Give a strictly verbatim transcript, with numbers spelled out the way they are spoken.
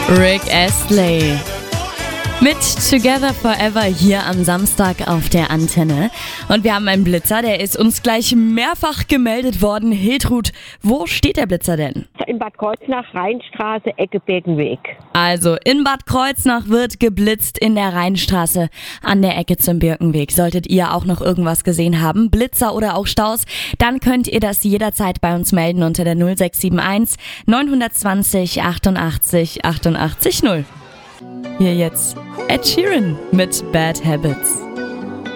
Rick Astley mit Together Forever hier am Samstag auf der Antenne. Und wir haben einen Blitzer, der ist uns gleich mehrfach gemeldet worden. Hiltrud, wo steht der Blitzer denn? In Bad Kreuznach, Rheinstraße, Ecke Birkenweg. Also in Bad Kreuznach wird geblitzt in der Rheinstraße an der Ecke zum Birkenweg. Solltet ihr auch noch irgendwas gesehen haben, Blitzer oder auch Staus, dann könnt ihr das jederzeit bei uns melden unter der null sechs sieben eins neun zwei null achtundachtzig achtundachtzig null. Hier jetzt Ed Sheeran mit Bad Habits.